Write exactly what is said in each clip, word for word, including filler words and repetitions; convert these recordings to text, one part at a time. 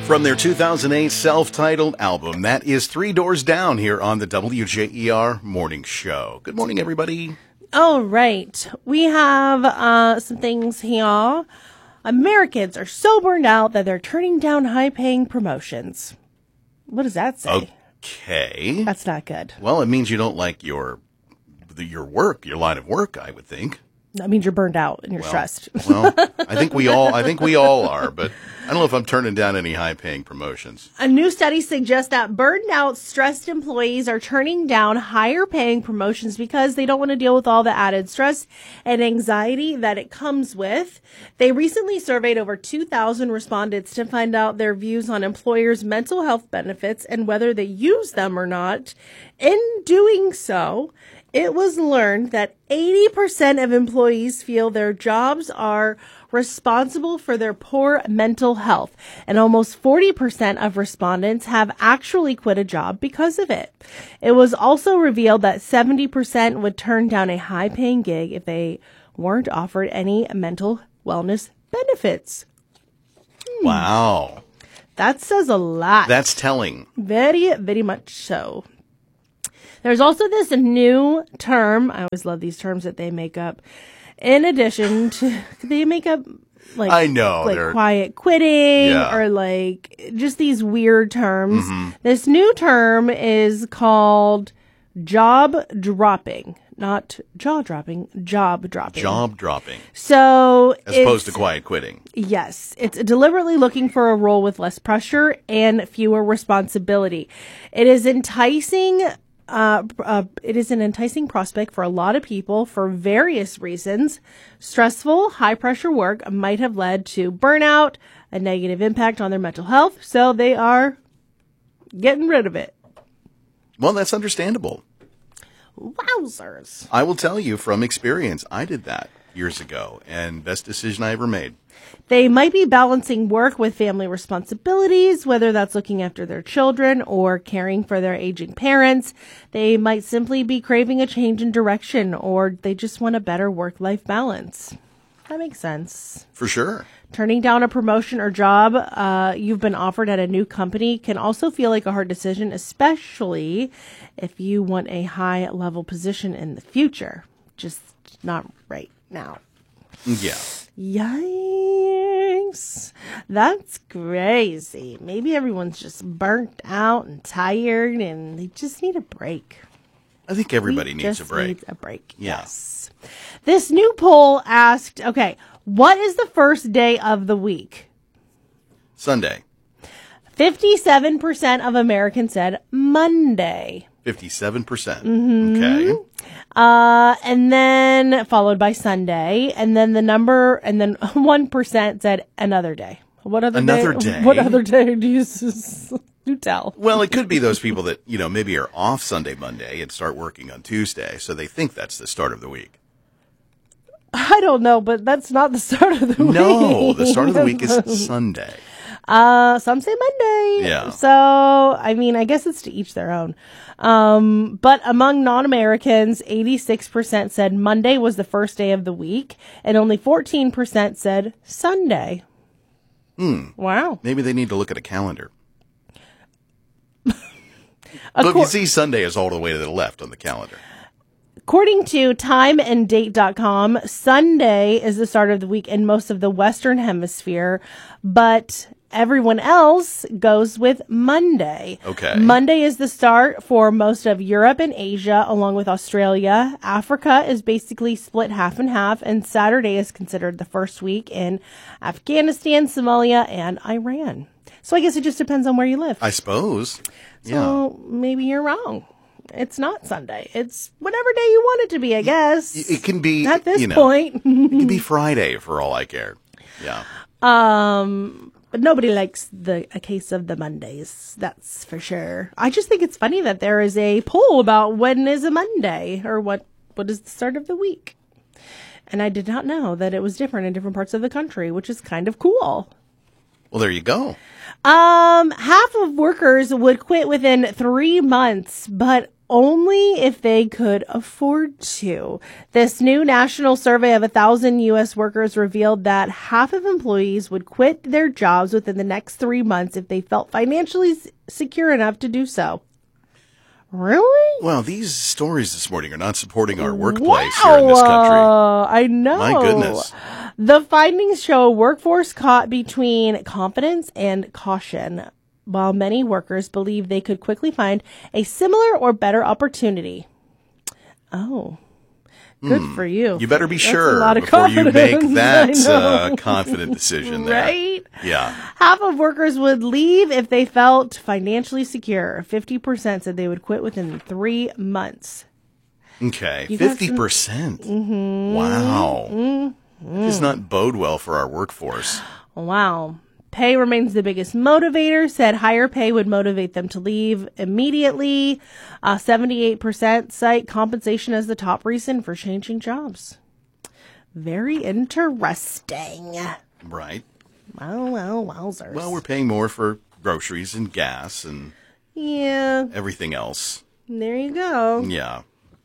From their two thousand eight self-titled album, that is Three Doors Down here on the W J E R Morning Show. Good morning, everybody. All right. We have uh, some things here. Americans are so burned out that they're turning down high-paying promotions. What does that say? Okay. That's not good. Well, it means you don't like your your work, your line of work, I would think. That means you're burned out and you're well, stressed. Well, I think we all I think we all are, but I don't know if I'm turning down any high-paying promotions. A new study suggests that burned out, stressed employees are turning down higher-paying promotions because they don't want to deal with all the added stress and anxiety that it comes with. They recently surveyed over two thousand respondents to find out their views on employers' mental health benefits and whether they use them or not. In doing so, it was learned that eighty percent of employees feel their jobs are responsible for their poor mental health, and almost forty percent of respondents have actually quit a job because of it. It was also revealed that seventy percent would turn down a high-paying gig if they weren't offered any mental wellness benefits. Hmm. Wow. That says a lot. That's telling. Very, very much so. There's also this new term. I always love these terms that they make up. In addition to, they make up like, I know, like quiet quitting yeah. or like just these weird terms. Mm-hmm. This new term is called job dropping, not jaw dropping, job dropping. Job dropping. So as opposed to quiet quitting. Yes. It's deliberately looking for a role with less pressure and fewer responsibility. It is enticing Uh, uh, it is an enticing prospect for a lot of people for various reasons. Stressful, high-pressure work might have led to burnout, a negative impact on their mental health, so they are getting rid of it. Well, that's understandable. Wowzers. I will tell you from experience, I did that years ago, and best decision I ever made. They might be balancing work with family responsibilities, whether that's looking after their children or caring for their aging parents. They might simply be craving a change in direction, or they just want a better work-life balance. That makes sense. For sure. Turning down a promotion or job uh, you've been offered at a new company can also feel like a hard decision, especially if you want a high-level position in the future. Just not right now. Yeah. Yikes. That's crazy. Maybe everyone's just burnt out and tired and they just need a break. I think everybody we needs just a break. Need a break. Yeah. Yes. This new poll asked, okay, what is the first day of the week? Sunday. fifty-seven percent of Americans said Monday. fifty-seven percent. Mm-hmm. Okay. Uh, and then followed by Sunday, and then the number, and then one percent said another day. What other another day? day? What other day do you, you tell? Well, it could be those people that, you know, maybe are off Sunday, Monday and start working on Tuesday. So they think that's the start of the week. I don't know, but that's not the start of the week. No, the start of the week is Sunday. Uh, some say Monday. Yeah. So, I mean, I guess it's to each their own. Um, but among non-Americans, eighty-six percent said Monday was the first day of the week, and only fourteen percent said Sunday. Hmm. Wow. Maybe they need to look at a calendar. Acor- Look, you see Sunday is all the way to the left on the calendar. According to time and date dot com, Sunday is the start of the week in most of the Western Hemisphere, but everyone else goes with Monday. Okay. Monday is the start for most of Europe and Asia, along with Australia. Africa is basically split half and half, and Saturday is considered the first week in Afghanistan, Somalia, and Iran. So I guess it just depends on where you live. I suppose. So Yeah. maybe you're wrong. It's not Sunday. It's whatever day you want it to be, I guess. It can be, at this you know, point. It can be Friday for all I care. Yeah. Um, but nobody likes the a case of the Mondays. That's for sure. I just think it's funny that there is a poll about when is a Monday or what what is the start of the week. And I did not know that it was different in different parts of the country, which is kind of cool. Well, there you go. Um, half of workers would quit within three months, but only if they could afford to. This new national survey of one thousand U S workers revealed that half of employees would quit their jobs within the next three months if they felt financially secure enough to do so. Really? Well, these stories this morning are not supporting our workplace wow. here in this country. Uh, I know. My goodness. The findings show a workforce caught between confidence and caution, while many workers believe they could quickly find a similar or better opportunity. Oh, good mm. for you. You better be That's sure before you make that uh, confident decision there. Right? Yeah. Half of workers would leave if they felt financially secure. fifty percent said they would quit within three months. Okay, you fifty percent. Some... Mm-hmm. Wow. Mm-hmm. That does not bode well for our workforce. Wow. Pay remains the biggest motivator. Said higher pay would motivate them to leave immediately. Uh, seventy-eight percent cite compensation as the top reason for changing jobs. Very interesting. Right. Well, well, wowzers. Well, we're paying more for groceries and gas and yeah, everything else. There you go. Yeah.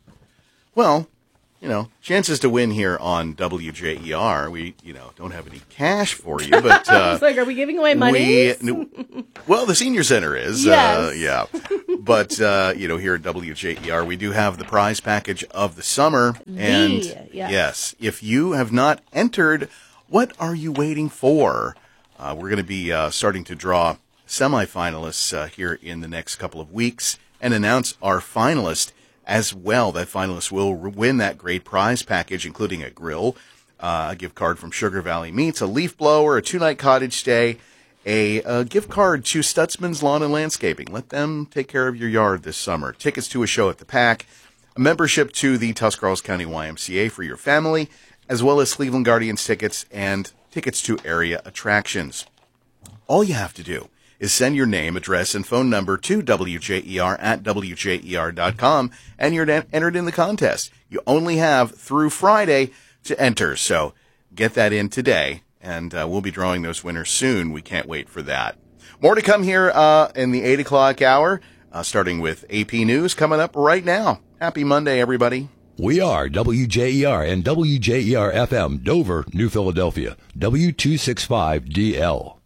Well, you know, chances to win here on W J E R. We, you know, don't have any cash for you, but uh, it's like, are we giving away money? We, well, the senior center is, yes. uh, yeah. But uh, you know, here at W J E R, we do have the prize package of the summer, and the, yes. yes, if you have not entered, what are you waiting for? Uh, we're going to be uh, starting to draw semifinalists uh, here in the next couple of weeks and announce our finalist as well. That finalist will win that great prize package, including a grill, uh, a gift card from Sugar Valley Meats, a leaf blower, a two-night cottage stay, a, a gift card to Stutzman's Lawn and Landscaping. Let them take care of your yard this summer. Tickets to a show at the Pack, a membership to the Tuscarawas County Y M C A for your family, as well as Cleveland Guardians tickets and tickets to area attractions. All you have to do is send your name, address, and phone number to W J E R at W J E R dot com, and you're entered in the contest. You only have through Friday to enter, so get that in today, and uh, we'll be drawing those winners soon. We can't wait for that. More to come here uh, in the eight o'clock hour, uh, starting with A P News coming up right now. Happy Monday, everybody. We are W J E R and W J E R F M, Dover, New Philadelphia, W two sixty-five D L.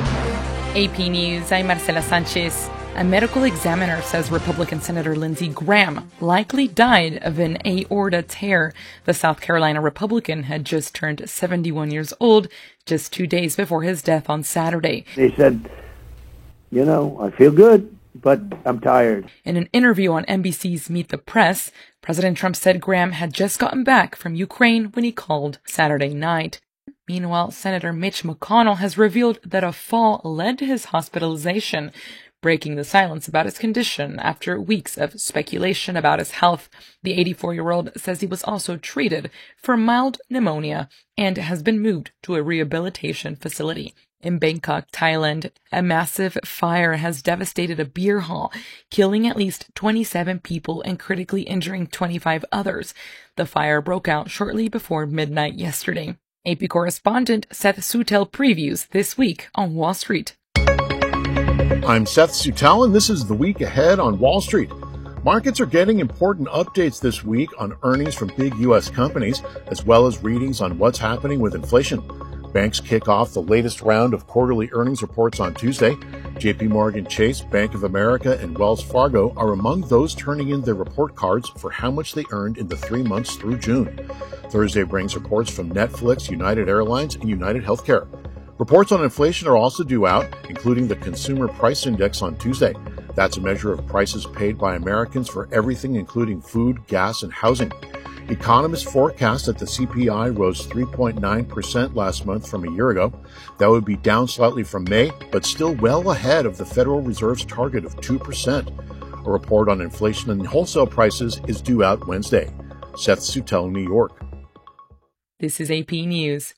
A P News, I'm Marcela Sanchez. A medical examiner says Republican Senator Lindsey Graham likely died of an aorta tear. The South Carolina Republican had just turned seventy-one years old, just two days before his death on Saturday. They said, you know, I feel good, but I'm tired. In an interview on N B C's Meet the Press, President Trump said Graham had just gotten back from Ukraine when he called Saturday night. Meanwhile, Senator Mitch McConnell has revealed that a fall led to his hospitalization, breaking the silence about his condition after weeks of speculation about his health. The eighty-four-year-old says he was also treated for mild pneumonia and has been moved to a rehabilitation facility. In Bangkok, Thailand, a massive fire has devastated a beer hall, killing at least twenty-seven people and critically injuring twenty-five others. The fire broke out shortly before midnight yesterday. A P correspondent Seth Sutel previews this week on Wall Street. I'm Seth Sutel, and this is the week ahead on Wall Street. Markets are getting important updates this week on earnings from big U S companies, as well as readings on what's happening with inflation. Banks kick off the latest round of quarterly earnings reports on Tuesday. J P Morgan Chase, Bank of America, and Wells Fargo are among those turning in their report cards for how much they earned in the three months through June. Thursday brings reports from Netflix, United Airlines, and United Healthcare. Reports on inflation are also due out, including the Consumer Price Index on Tuesday. That's a measure of prices paid by Americans for everything, including food, gas, and housing. Economists forecast that the C P I rose three point nine percent last month from a year ago. That would be down slightly from May, but still well ahead of the Federal Reserve's target of two percent. A report on inflation and wholesale prices is due out Wednesday. Seth Sutel, New York. This is A P News.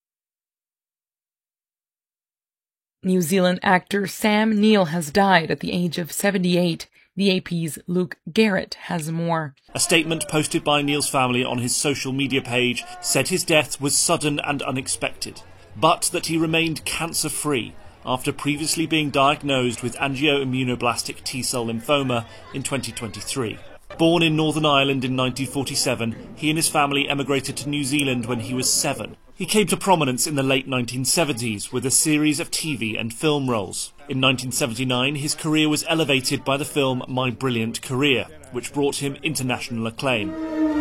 New Zealand actor Sam Neill has died at the age of seventy-eight. The A P's Luke Garrett has more. A statement posted by Neill's family on his social media page said his death was sudden and unexpected, but that he remained cancer-free after previously being diagnosed with angioimmunoblastic T-cell lymphoma in twenty twenty-three. Born in Northern Ireland in nineteen forty-seven, he and his family emigrated to New Zealand when he was seven. He came to prominence in the late nineteen seventies with a series of T V and film roles. In nineteen seventy-nine, his career was elevated by the film My Brilliant Career, which brought him international acclaim.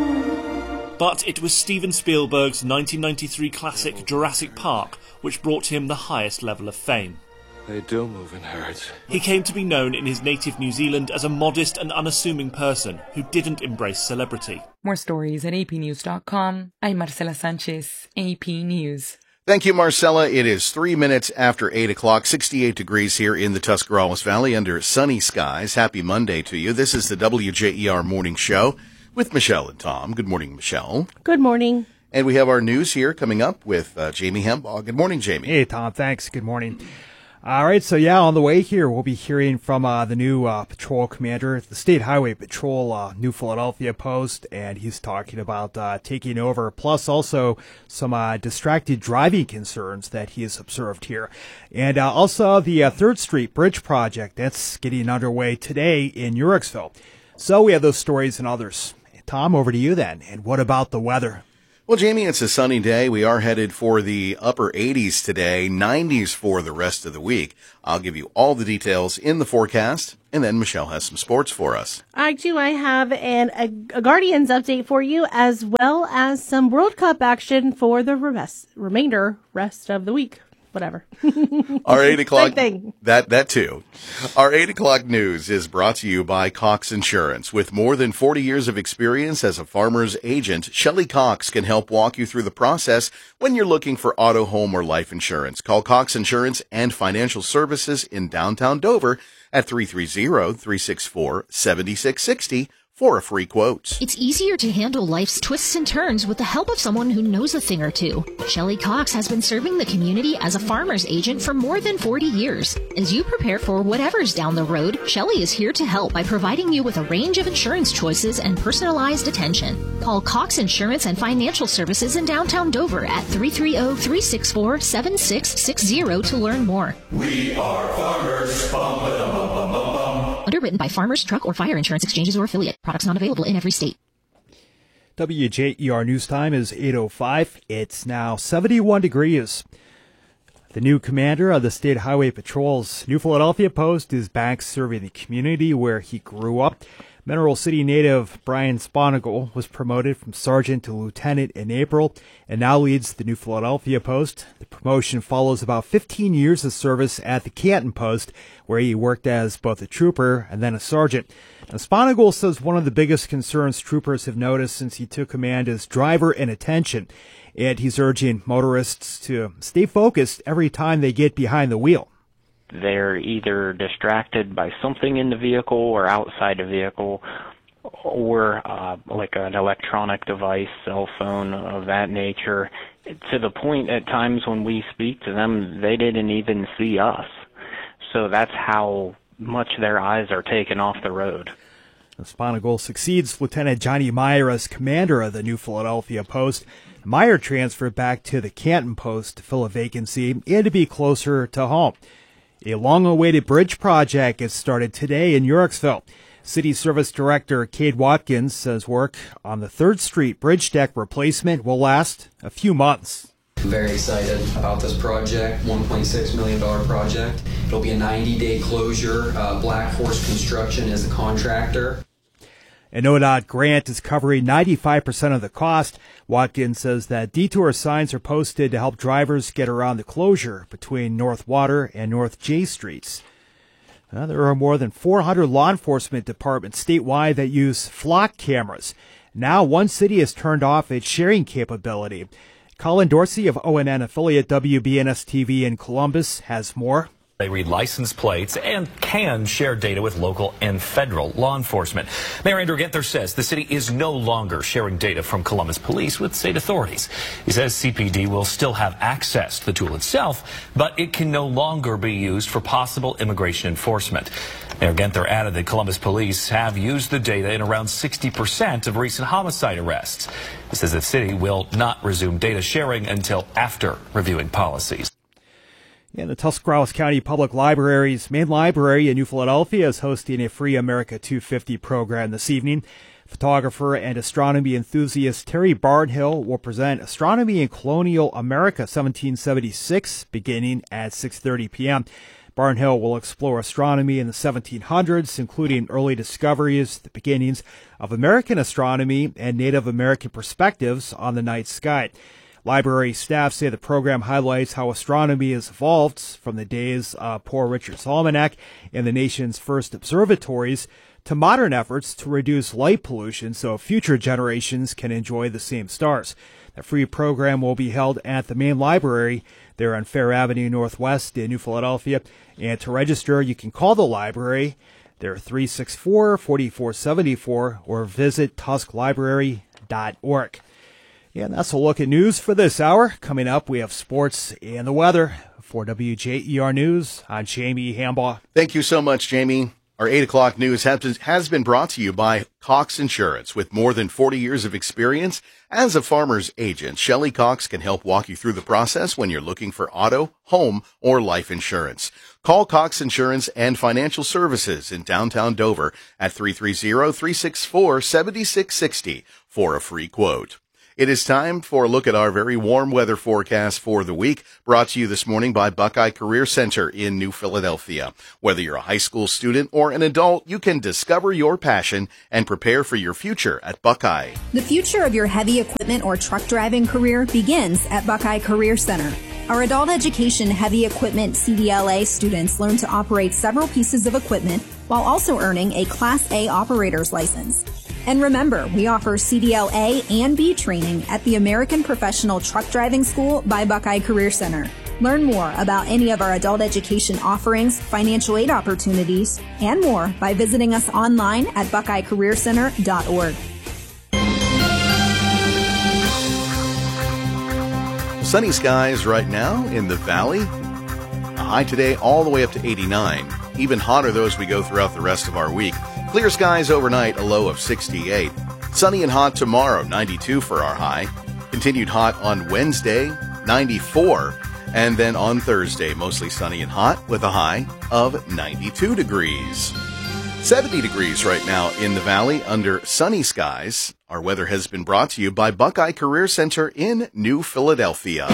But it was Steven Spielberg's nineteen ninety-three classic Jurassic Park which brought him the highest level of fame. They do move in herds. He came to be known in his native New Zealand as a modest and unassuming person who didn't embrace celebrity. More stories at A P news dot com. I'm Marcela Sanchez, A P News. Thank you, Marcella. It is three minutes after eight o'clock, sixty-eight degrees here in the Tuscarawas Valley under sunny skies. Happy Monday to you. This is the W J E R Morning Show with Michelle and Tom. Good morning, Michelle. Good morning. And we have our news here coming up with uh, Jamie Hembaugh. Good morning, Jamie. Hey, Tom. Thanks. Good morning. All right, so yeah, on the way here, we'll be hearing from uh, the new uh, patrol commander, the State Highway Patrol, uh, New Philadelphia Post, and he's talking about uh, taking over, plus also some uh, distracted driving concerns that he has observed here. And uh, also the uh, third Street Bridge project, that's getting underway today in Uhrichsville. So we have those stories and others. Tom, over to you then. And what about the weather? Well, Jamie, it's a sunny day. We are headed for the upper eighties today, nineties for the rest of the week. I'll give you all the details in the forecast, and then Michelle has some sports for us. I do. I have an, a, a Guardians update for you, as well as some World Cup action for the rest, remainder rest of the week. Whatever. Our eight o'clock, Same thing. that, that too. Our eight o'clock news is brought to you by Cox Insurance. With more than forty years of experience as a farmer's agent, Shelley Cox can help walk you through the process when you're looking for auto, home, or life insurance. Call Cox Insurance and Financial Services in downtown Dover at three three zero, three six four, seven six six zero for a free quote. It's easier to handle life's twists and turns with the help of someone who knows a thing or two. Shelley Cox has been serving the community as a farmer's agent for more than forty years. As you prepare for whatever's down the road, Shelley is here to help by providing you with a range of insurance choices and personalized attention. Call Cox Insurance and Financial Services in downtown Dover at three three zero, three six four, seven six six zero to learn more. We are farmers. Bum, ba, dum, bum, bum, bum, bum. Underwritten by Farmers, Truck, or Fire Insurance Exchanges or Affiliate. Products not available in every state. W J E R News Time is eight oh five. It's now seventy-one degrees. The new commander of the State Highway Patrol's New Philadelphia Post is back serving the community where he grew up. Mineral City native Brian Sponigal was promoted from sergeant to lieutenant in April and now leads the New Philadelphia Post. The promotion follows about fifteen years of service at the Canton Post, where he worked as both a trooper and then a sergeant. Now, Sponigal says one of the biggest concerns troopers have noticed since he took command is driver inattention, and he's urging motorists to stay focused every time they get behind the wheel. They're either distracted by something in the vehicle or outside the vehicle, or uh, like an electronic device, cell phone of that nature, to the point at times when we speak to them, they didn't even see us. So that's how much their eyes are taken off the road. Sponigal succeeds Lieutenant Johnny Meyer as commander of the New Philadelphia Post. Meyer transferred back to the Canton Post to fill a vacancy and to be closer to home. A long-awaited bridge project gets started today in Uhrichsville. City Service Director Kate Watkins says work on the third Street bridge deck replacement will last a few months. I'm very excited about this project, one point six million dollars project. It'll be a ninety-day closure. Uh, Black Horse Construction is the contractor. An O D O T grant is covering ninety-five percent of the cost. Watkins says that detour signs are posted to help drivers get around the closure between North Water and North J Streets. Uh, there are more than four hundred law enforcement departments statewide that use flock cameras. Now one city has turned off its sharing capability. Colin Dorsey of O N N affiliate W B N S T V in Columbus has more. They read license plates and can share data with local and federal law enforcement. Mayor Andrew Ginther says the city is no longer sharing data from Columbus police with state authorities. He says C P D will still have access to the tool itself, but it can no longer be used for possible immigration enforcement. Mayor Ginther added that Columbus police have used the data in around sixty percent of recent homicide arrests. He says the city will not resume data sharing until after reviewing policies. And the Tuscarawas County Public Library's main library in New Philadelphia is hosting a free America two fifty program this evening. Photographer and astronomy enthusiast Terry Barnhill will present Astronomy in Colonial America seventeen seventy-six beginning at six thirty p.m. Barnhill will explore astronomy in the seventeen hundreds, including early discoveries, the beginnings of American astronomy, and Native American perspectives on the night sky. Library staff say the program highlights how astronomy has evolved from the days of Poor Richard's Almanac and the nation's first observatories to modern efforts to reduce light pollution so future generations can enjoy the same stars. The free program will be held at the main library there on Fair Avenue Northwest in New Philadelphia. And to register, you can call the library. They're three six four, four four seven four or visit tusk library dot org. And that's a look at news for this hour. Coming up, we have sports and the weather. For W J E R News, I'm Jamie Hambaugh. Thank you so much, Jamie. Our eight o'clock news has, has been brought to you by Cox Insurance. With more than forty years of experience as a farmer's agent, Shelley Cox can help walk you through the process when you're looking for auto, home, or life insurance. Call Cox Insurance and Financial Services in downtown Dover at three three zero, three six four, seven six six zero for a free quote. It is time for a look at our very warm weather forecast for the week, brought to you this morning by Buckeye Career Center in New Philadelphia. Whether you're a high school student or an adult, you can discover your passion and prepare for your future at Buckeye. The future of your heavy equipment or truck driving career begins at Buckeye Career Center. Our adult education heavy equipment C D L A students learn to operate several pieces of equipment while also earning a Class A operator's license. And remember, we offer C D L A and B training at the American Professional Truck Driving School by Buckeye Career Center. Learn more about any of our adult education offerings, financial aid opportunities, and more by visiting us online at buckeye career center dot org. Sunny skies right now in the valley. A high today all the way up to eighty-nine. Even hotter though as we go throughout the rest of our week. Clear skies overnight, a low of sixty-eight. Sunny and hot tomorrow, ninety-two for our high. Continued hot on Wednesday, ninety-four. And then on Thursday, mostly sunny and hot with a high of ninety-two degrees. seventy degrees right now in the valley under sunny skies. Our weather has been brought to you by Buckeye Career Center in New Philadelphia.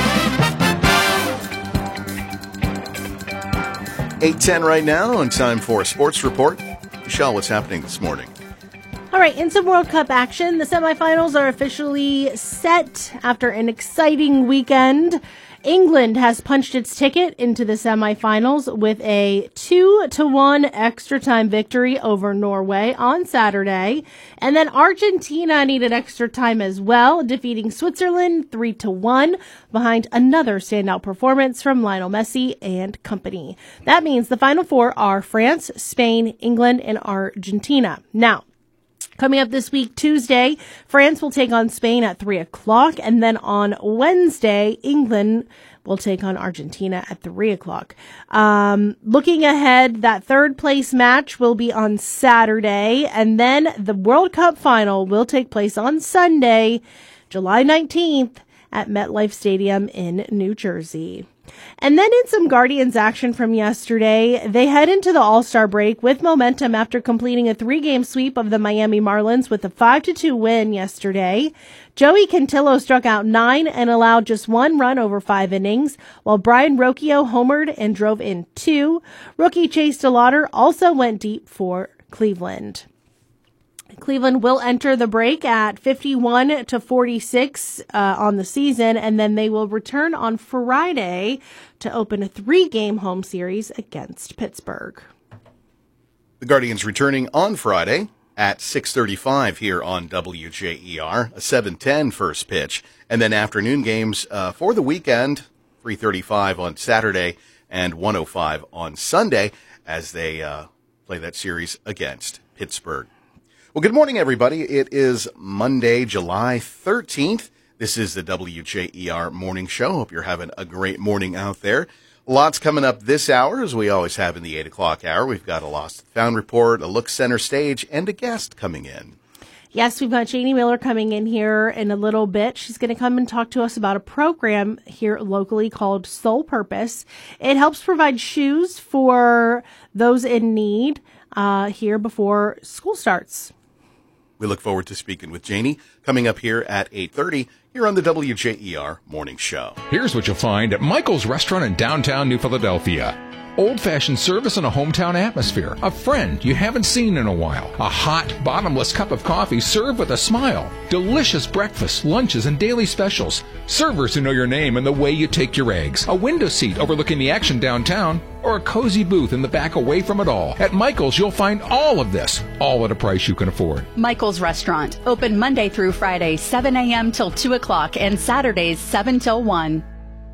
eight ten right now, and time for a sports report. Michelle, what's happening this morning? All right, in some World Cup action, the semifinals are officially set after an exciting weekend. England has punched its ticket into the semifinals with a two to one extra time victory over Norway on Saturday. And then Argentina needed extra time as well, defeating Switzerland three to one behind another standout performance from Lionel Messi and company. That means the final four are France, Spain, England, and Argentina. Now, coming up this week, Tuesday, France will take on Spain at three o'clock. And then on Wednesday, England will take on Argentina at three o'clock. Um, looking ahead, that third place match will be on Saturday. And then the World Cup final will take place on Sunday, July nineteenth at MetLife Stadium in New Jersey. And then in some Guardians action from yesterday, they head into the All-Star break with momentum after completing a three-game sweep of the Miami Marlins with a five to two win yesterday. Joey Cantillo struck out nine and allowed just one run over five innings, while Brian Rocchio homered and drove in two. Rookie Chase DeLauder also went deep for Cleveland. Cleveland will enter the break at fifty-one to forty-six uh, on the season, and then they will return on Friday to open a three-game home series against Pittsburgh. The Guardians returning on Friday at six thirty-five here on W J E R, a seven ten first pitch, and then afternoon games uh, for the weekend, three thirty-five on Saturday and one oh five on Sunday as they uh, play that series against Pittsburgh. Well, good morning, everybody. It is Monday, July thirteenth. This is the W J E R Morning Show. Hope you're having a great morning out there. Lots coming up this hour, as we always have in the eight o'clock hour. We've got a Lost and Found report, a look center stage, and a guest coming in. Yes, we've got Janie Miller coming in here in a little bit. She's going to come and talk to us about a program here locally called Soul Purpose. It helps provide shoes for those in need uh, here before school starts. We look forward to speaking with Janie coming up here at eight thirty here on the W J E R Morning Show. Here's what you'll find at Michael's Restaurant in downtown New Philadelphia. Old-fashioned service in a hometown atmosphere. A friend you haven't seen in a while. A hot, bottomless cup of coffee served with a smile. Delicious breakfasts, lunches, and daily specials. Servers who know your name and the way you take your eggs. A window seat overlooking the action downtown. Or a cozy booth in the back away from it all. At Michael's, you'll find all of this, all at a price you can afford. Michael's Restaurant. Open Monday through Friday, seven a.m. till two o'clock, and Saturdays, seven till one.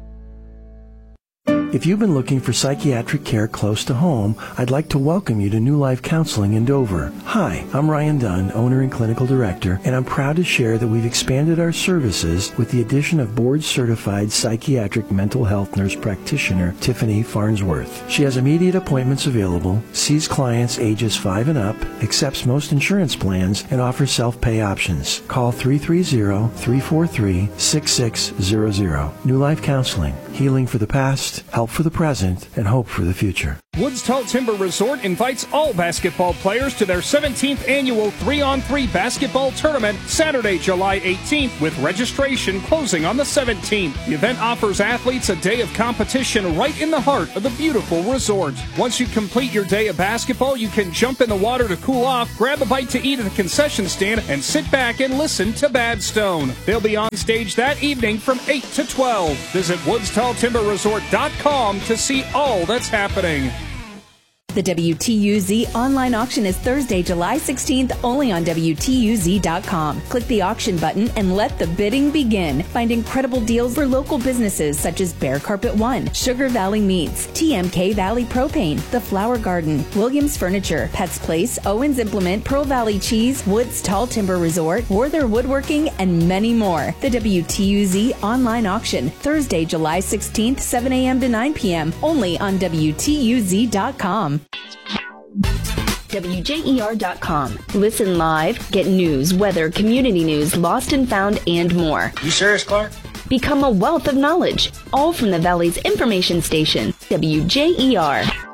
If you've been looking for psychiatric care close to home, I'd like to welcome you to New Life Counseling in Dover. Hi, I'm Ryan Dunn, owner and clinical director, and I'm proud to share that we've expanded our services with the addition of board-certified psychiatric mental health nurse practitioner Tiffany Farnsworth. She has immediate appointments available, sees clients ages five and up, accepts most insurance plans, and offers self-pay options. Call three three zero, three four three, six six zero zero. New Life Counseling, healing for the past, help for the present, and hope for the future. Woods Tall Timber Resort invites all basketball players to their seventeenth annual three on three basketball tournament Saturday, July eighteenth, with registration closing on the seventeenth. The event offers athletes a day of competition right in the heart of the beautiful resort. Once you complete your day of basketball, you can jump in the water to cool off, grab a bite to eat at the concession stand, and sit back and listen to Bad Stone. They'll be on stage that evening from eight to twelve. Visit woods tall timber resort dot com to see all that's happening. The W T U Z online auction is Thursday, July sixteenth, only on W T U Z dot com. Click the auction button and let the bidding begin. Find incredible deals for local businesses such as Bear Carpet One, Sugar Valley Meats, T M K Valley Propane, The Flower Garden, Williams Furniture, Pets Place, Owens Implement, Pearl Valley Cheese, Woods Tall Timber Resort, Werther Woodworking, and many more. The W T U Z online auction, Thursday, July sixteenth, seven a.m. to nine p.m., only on W T U Z dot com. W J E R dot com. Listen live, get news, weather, community news, lost and found, and more. You serious, Clark? Become a wealth of knowledge, all from the Valley's information station, W J E R.